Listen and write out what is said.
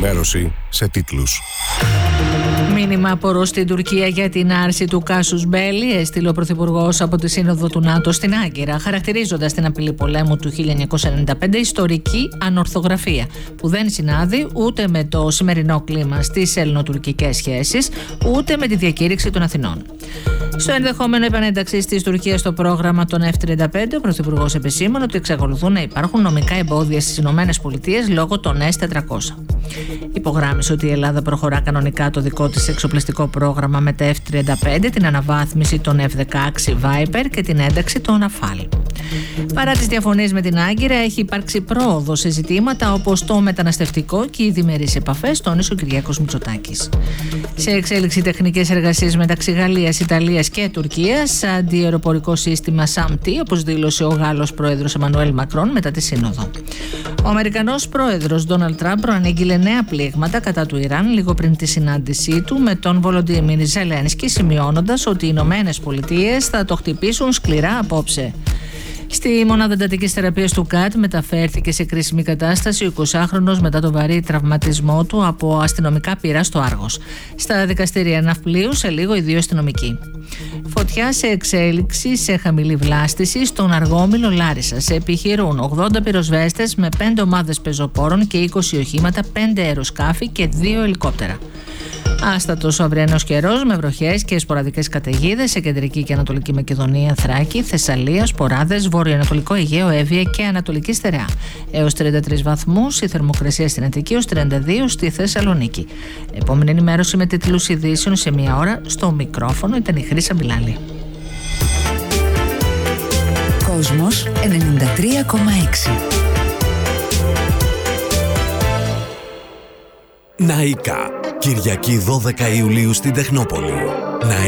ενημέρωση σε τίτλους. Μήνυμα απορώ στην Τουρκία για την άρση του κάσους μπέλι έστειλε ο Πρωθυπουργός από τη Σύνοδο του ΝΑΤΟ στην Άγκυρα, χαρακτηρίζοντας την απειλή πολέμου του 1995 ιστορική ανορθογραφία, που δεν συνάδει ούτε με το σημερινό κλίμα στις ελληνοτουρκικές σχέσεις, ούτε με τη διακήρυξη των Αθηνών. Στο ενδεχόμενο επανένταξη της Τουρκίας στο πρόγραμμα των F-35, ο Πρωθυπουργός επεσήμανε ότι εξακολουθούν να υπάρχουν νομικά εμπόδια στις ΗΠΑ λόγω των S-400. Υπογράμμισε ότι η Ελλάδα προχωρά κανονικά το δικό της εξοπλιστικό πρόγραμμα με τα F-35, την αναβάθμιση των F-16 Viper και την ένταξη των Rafale. Παρά τις διαφωνίες με την Άγκυρα, έχει υπάρξει πρόοδο σε ζητήματα όπως το μεταναστευτικό και οι διμερείς επαφές, τόνισε ο Κυριάκος Μητσοτάκης. Σε εξέλιξη τεχνικές εργασίες μεταξύ Γαλλίας, Ιταλίας και Τουρκίας, αντιαεροπορικό σύστημα SAMT, όπως δήλωσε ο Γάλλος πρόεδρος Εμμανουέλ Μακρόν μετά τη Σύνοδο. Ο Αμερικανός πρόεδρος Ντόναλντ Τραμπ προανήγγειλε νέα πλήγματα κατά του Ιράν λίγο πριν τη συνάντησή του με τον Βολοντίμιρ Ζελένσκι, σημειώνοντας ότι οι Ηνωμένες Πολιτείες θα το χτυπήσουν σκληρά απόψε. Στη μονάδα εντατικής θεραπείας του ΚΑΤ μεταφέρθηκε σε κρίσιμη κατάσταση ο 20χρονος μετά το βαρύ τραυματισμό του από αστυνομικά πυρά στο Άργος. Στα δικαστήρια ναυπλίου σε λίγο οι δύο αστυνομικοί. Φωτιά σε εξέλιξη σε χαμηλή βλάστηση στον Αργόμηλο Λάρισα. Σε επιχειρούν 80 πυροσβέστες με 5 ομάδες πεζοπόρων και 20 οχήματα, 5 αεροσκάφη και 2 ελικόπτερα. Άστατος ο αυριανός καιρός με βροχές και σποραδικές καταιγίδες σε κεντρική και ανατολική Μακεδονία, Θράκη, Θεσσαλία, Σποράδες, βορειοανατολικό Αιγαίο, Εύβοια και Ανατολική Στερεά. Έως 33 βαθμούς η θερμοκρασία στην Αττική, ως 32 στη Θεσσαλονίκη. Επόμενη ενημέρωση με τίτλους ειδήσεων σε μία ώρα. Στο μικρόφωνο ήταν η Χρύσα Μπιλάλη. Κόσμος 93,6. Ναΐκα. Κυριακή 12 Ιουλίου στην Τεχνόπολη.